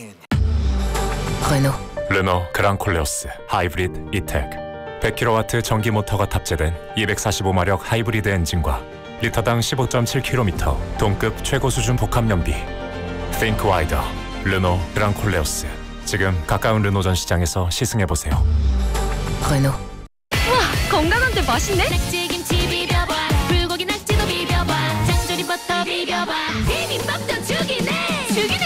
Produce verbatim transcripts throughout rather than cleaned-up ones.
Renault. 르노 그랑콜레오스 하이브리드 이텍 백 킬로와트 전기 모터가 탑재된 이백사십오 마력 하이브리드 엔진과 리터당 십오 점 칠 킬로미터 동급 최고 수준 복합 연비. Think wider. 르노 그랑콜레오스. 지금 가까운 르노 전 시장에서 시승해보세요. Renault. 와, 건강한데 맛있네? 낙지김치 비벼봐, 불고기 낙지도 비벼봐, 장조림 버터 비벼봐, 비빔밥도 죽이네 죽이네.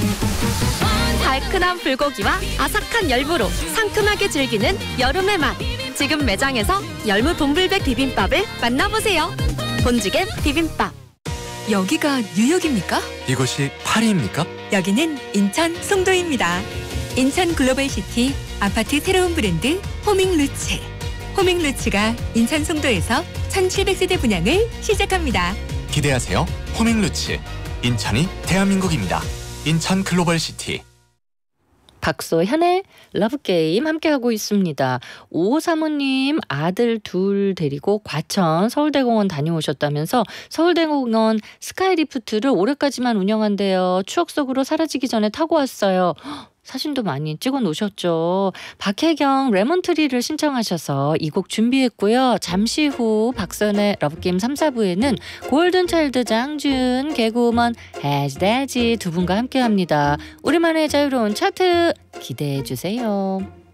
달큰한 불고기와 아삭한 열무로 상큼하게 즐기는 여름의 맛. 지금 매장에서 열무 동불백 비빔밥을 만나보세요. 본지겜 비빔밥. 여기가 뉴욕입니까? 이곳이 파리입니까? 여기는 인천 송도입니다. 인천 글로벌시티 아파트 새로운 브랜드 호밍루츠. 호밍루츠가 인천 송도에서 천칠백 세대 분양을 시작합니다. 기대하세요. 호밍루츠. 인천이 대한민국입니다. 인천 글로벌시티. 박소현의 러브게임 함께하고 있습니다. 오오삼오님 아들 둘 데리고 과천 서울대공원 다녀오셨다면서 서울대공원 스카이리프트를 올해까지만 운영한대요. 추억 속으로 사라지기 전에 타고 왔어요. 사진도 많이 찍어 놓으셨죠. 박혜경 레몬트리를 신청하셔서 이 곡 준비했고요. 잠시 후 박선의 러브게임 삼, 사부에는 골든차일드 장준, 개그우먼 해지대지 두 분과 함께합니다. 우리만의 자유로운 차트 기대해 주세요.